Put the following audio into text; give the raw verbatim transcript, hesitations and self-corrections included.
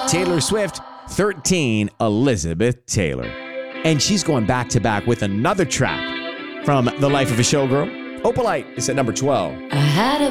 Taylor Swift, thirteen, Elizabeth Taylor. And she's going back to back with another track from The Life of a Showgirl. Opalite is at number twelve. I had a